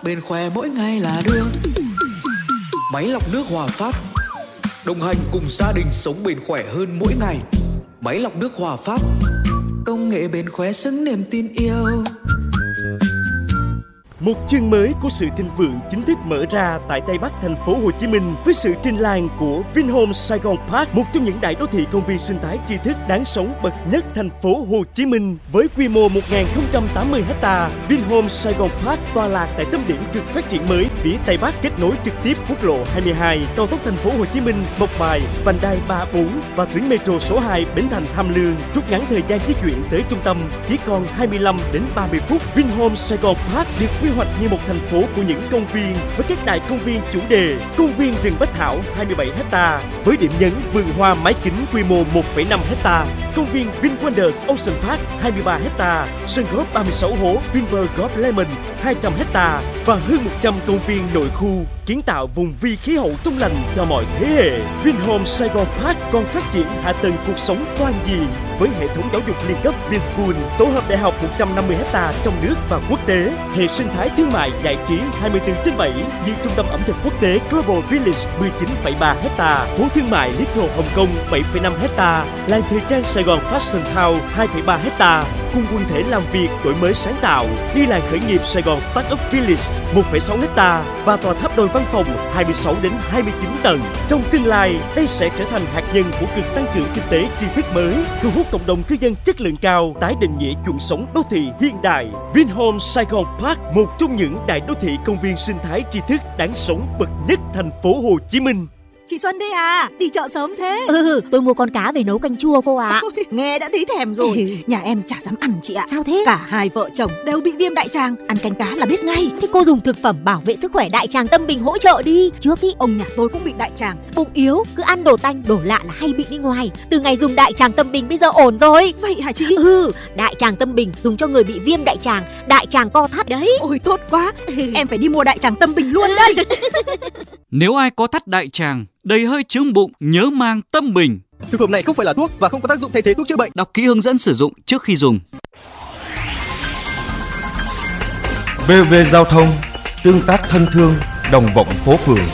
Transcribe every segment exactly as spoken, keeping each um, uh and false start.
bền khỏe mỗi ngày là được. Máy lọc nước Hòa Phát, đồng hành cùng gia đình sống bền khỏe hơn mỗi ngày. Máy lọc nước Hòa Phát, công nghệ bền khỏe xứng niềm tin yêu. Một chương mới của sự thịnh vượng chính thức mở ra tại Tây Bắc thành phố Hồ Chí Minh với sự trình làng của Vinhome Saigon Park, một trong những đại đô thị công viên sinh thái tri thức đáng sống bậc nhất thành phố Hồ Chí Minh. Với quy mô một nghìn không trăm tám mươi ha, Vinhome Saigon Park tọa lạc tại tâm điểm cực phát triển mới phía Tây Bắc, kết nối trực tiếp quốc lộ hai mươi hai, cao tốc thành phố Hồ Chí Minh, Mộc Bài, vành đai ba bốn và tuyến metro số hai Bến Thành Tham Lương, rút ngắn thời gian di chuyển tới trung tâm chỉ còn hai mươi lăm đến ba mươi phút. Vinhome Saigon Park được quy hoạch như một thành phố của những công viên với các đại công viên chủ đề. Công viên rừng Bách Thảo hai mươi bảy ha với điểm nhấn vườn hoa mái kính quy mô một phẩy năm ha. Công viên VinWonders Ocean Park hai mươi ba ha, sân golf ba mươi sáu hố Vinpearl Golf Lemon hai trăm ha và hơn một trăm công viên nội khu, kiến tạo vùng vi khí hậu trong lành cho mọi thế hệ. Vinhome Saigon Park còn phát triển hạ tầng cuộc sống toàn diện với hệ thống giáo dục liên cấp Vinschool, tổ hợp đại học một trăm năm mươi ha trong nước và quốc tế, hệ sinh thái thương mại giải trí hai mươi bốn trên bảy như trung tâm ẩm thực quốc tế Global Village mười chín phẩy ba ha, phố thương mại Little Hồng Kông bảy phẩy năm ha, làng thời trang Sài Gòn Fashion Town hai phẩy ba ha, cùng quần thể làm việc đổi mới sáng tạo đi làng khởi nghiệp Sài Gòn Startup Village một phẩy sáu ha và tòa tháp đôi văn phòng hai mươi sáu đến hai mươi chín tầng. Trong tương lai, đây sẽ trở thành hạt nhân của cực tăng trưởng kinh tế tri thức mới, thu hút cộng đồng cư dân chất lượng cao, tái định nghĩa chuẩn sống đô thị hiện đại. Vinhome Saigon Park, một trong những đại đô thị công viên sinh thái tri thức đáng sống bậc nhất thành phố Hồ Chí Minh. Chị Xuân đây à, đi chợ sớm thế? Ừ, tôi mua con cá về nấu canh chua cô ạ. Ôi, nghe đã thấy thèm rồi. Nhà em chả dám ăn chị ạ. Sao thế? Cả hai vợ chồng đều bị viêm đại tràng, ăn canh cá là biết ngay. Thế cô dùng thực phẩm bảo vệ sức khỏe đại tràng Tâm Bình hỗ trợ đi. Trước ý ông nhà tôi cũng bị đại tràng. Bụng yếu, cứ ăn đồ tanh, đồ lạ là hay bị đi ngoài. Từ ngày dùng đại tràng Tâm Bình bây giờ ổn rồi. Vậy hả chị? Ừ, đại tràng Tâm Bình dùng cho người bị viêm đại tràng, đại tràng co thắt đấy. Ôi tốt quá, em phải đi mua đại tràng Tâm Bình luôn đây. Nếu ai có thắt đại tràng, đầy hơi chướng bụng, nhớ mang Tâm Bình. Thực phẩm này không phải là thuốc và không có tác dụng thay thế thuốc chữa bệnh. Đọc kỹ hướng dẫn sử dụng trước khi dùng. vê o vê Giao thông, tương tác thân thương, đồng vọng phố phường.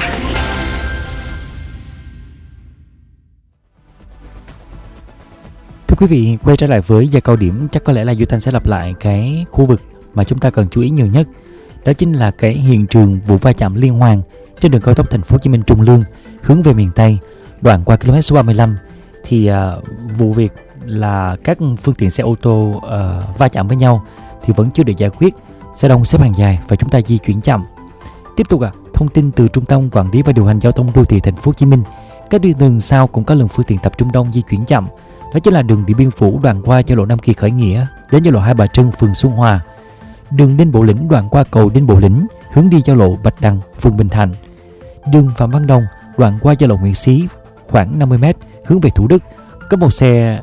Thưa quý vị, quay trở lại với giờ cao điểm, chắc có lẽ là Duy Thanh sẽ lặp lại cái khu vực mà chúng ta cần chú ý nhiều nhất. Đó chính là cái hiện trường vụ va chạm liên hoàn trên đường cao tốc Thành phố Hồ Chí Minh Trung Lương hướng về miền Tây, đoạn qua km số ba mươi lăm. Thì uh, vụ việc là các phương tiện xe ô tô uh, va chạm với nhau thì vẫn chưa được giải quyết, xe đông xếp hàng dài và chúng ta di chuyển chậm. Tiếp tục à, thông tin từ Trung tâm Quản lý và Điều hành Giao thông Đô thị Thành phố Hồ Chí Minh, các tuyến đường sau cũng có lượng phương tiện tập trung đông di chuyển chậm. Đó chính là đường Điện Biên Phủ đoạn qua giao lộ Nam Kỳ Khởi Nghĩa đến giao lộ Hai Bà Trưng, phường Xuân Hòa, đường Đinh Bộ Lĩnh đoạn qua cầu Đinh Bộ Lĩnh hướng đi giao lộ Bạch Đằng, phường Bình Thạnh, đường Phạm Văn Đồng đoạn qua giao lộ Nguyễn Xí khoảng năm mươi mét hướng về Thủ Đức. Có một xe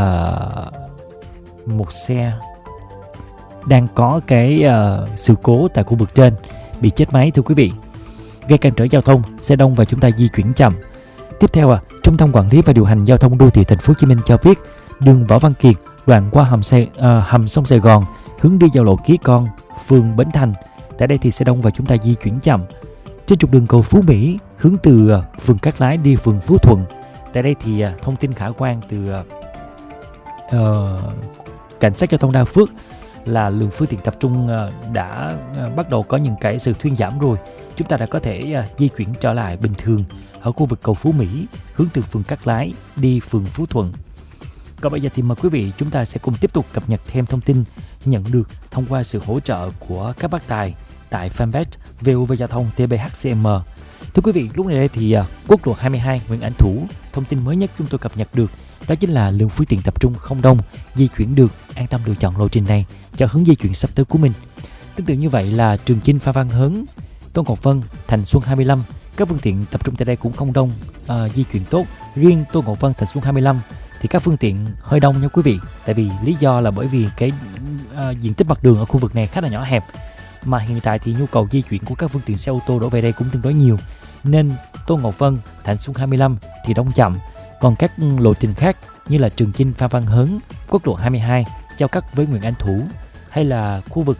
uh, một xe đang có cái uh, sự cố tại khu vực trên, bị chết máy thưa quý vị, gây cản trở giao thông, xe đông và chúng ta di chuyển chậm. Tiếp theo à, Trung tâm Quản lý và Điều hành Giao thông Đô thị Thành phố Hồ Chí Minh cho biết đường Võ Văn Kiệt đoạn qua hầm xe uh, hầm sông Sài Gòn hướng đi giao lộ Ký Con, phường Bến Thành. Tại đây thì xe đông và chúng ta di chuyển chậm. Trên trục đường cầu Phú Mỹ hướng từ uh, phường Cát Lái đi phường Phú Thuận. Tại đây thì uh, thông tin khả quan từ uh, uh, cảnh sát giao thông Đa Phước là lượng phương tiện tập trung uh, đã uh, bắt đầu có những cái sự thuyên giảm rồi. Chúng ta đã có thể uh, di chuyển trở lại bình thường ở khu vực cầu Phú Mỹ hướng từ phường Cát Lái đi phường Phú Thuận. Còn bây giờ thì mời quý vị chúng ta sẽ cùng tiếp tục cập nhật thêm thông tin nhận được thông qua sự hỗ trợ của các bác tài tại fanpage vê o vê Giao thông tê bê hát xê em. Thưa quý vị, lúc này đây thì uh, quốc lộ hai mươi hai Nguyễn Ảnh Thủ, thông tin mới nhất chúng tôi cập nhật được đó chính là lượng phương tiện tập trung không đông, di chuyển được, an tâm lựa chọn lộ trình này cho hướng di chuyển sắp tới của mình. Tương tự như vậy là Trường Chinh, Phan Văn Hớn, Tôn Ngọc Vân, Thành Xuân hai mươi lăm, các phương tiện tập trung tại đây cũng không đông, uh, di chuyển tốt. Riêng Tôn Ngọc Vân, Thành Xuân hai mươi lăm thì các phương tiện hơi đông nha quý vị. Tại vì lý do là bởi vì cái uh, diện tích mặt đường ở khu vực này khá là nhỏ hẹp, mà hiện tại thì nhu cầu di chuyển của các phương tiện xe ô tô đổ về đây cũng tương đối nhiều, nên Tôn Ngọc Vân, Thành Xuân hai mươi lăm thì đông chậm. Còn các lộ trình khác như là Trường Chinh, Phan Văn Hớn, quốc lộ hai mươi hai giao cắt với Nguyễn Anh Thủ, hay là khu vực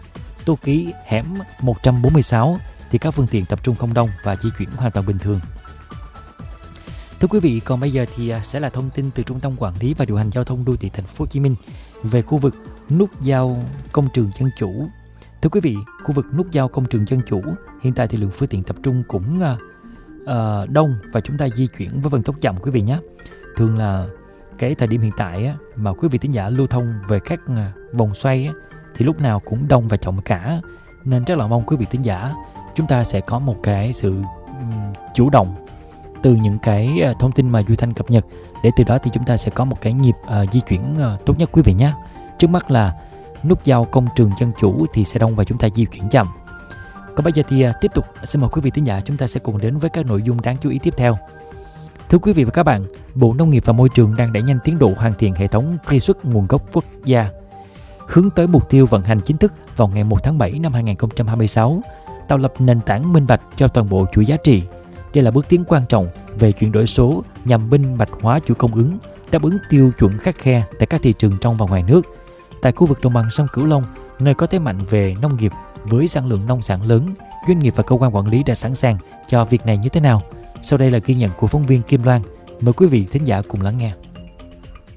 Tô Ký, hẻm một trăm bốn mươi sáu thì các phương tiện tập trung không đông và di chuyển hoàn toàn bình thường. Thưa quý vị, còn bây giờ thì sẽ là thông tin từ Trung tâm Quản lý và Điều hành Giao thông Đô thị Thành phố Hồ Chí Minh về khu vực nút giao Công trường Dân Chủ. Thưa quý vị, khu vực nút giao Công trường Dân Chủ hiện tại thì lượng phương tiện tập trung cũng uh, đông và chúng ta di chuyển với vận tốc chậm quý vị nhé. Thường là cái thời điểm hiện tại á, mà quý vị thính giả lưu thông về các uh, vòng xoay á, thì lúc nào cũng đông và chậm cả, nên rất là mong quý vị thính giả chúng ta sẽ có một cái sự um, chủ động từ những cái uh, thông tin mà Duy Thanh cập nhật, để từ đó thì chúng ta sẽ có một cái nhịp uh, di chuyển uh, tốt nhất quý vị nhé. Trước mắt là nút giao Công trường Dân Chủ thì xe đông và chúng ta di chuyển chậm. Còn bây giờ thì uh, tiếp tục xin mời quý vị thính giả chúng ta sẽ cùng đến với các nội dung đáng chú ý tiếp theo. Thưa quý vị và các bạn, Bộ Nông nghiệp và Môi trường đang đẩy nhanh tiến độ hoàn thiện hệ thống truy xuất nguồn gốc quốc gia, hướng tới mục tiêu vận hành chính thức vào ngày một tháng bảy năm hai nghìn không trăm hai mươi sáu, tạo lập nền tảng minh bạch cho toàn bộ chuỗi giá trị. Đây là bước tiến quan trọng về chuyển đổi số nhằm minh bạch hóa chuỗi cung ứng, đáp ứng tiêu chuẩn khắt khe tại các thị trường trong và ngoài nước. Tại khu vực đồng bằng sông Cửu Long, nơi có thế mạnh về nông nghiệp với sản lượng nông sản lớn, doanh nghiệp và cơ quan quản lý đã sẵn sàng cho việc này như thế nào? Sau đây là ghi nhận của phóng viên Kim Loan. Mời quý vị thính giả cùng lắng nghe.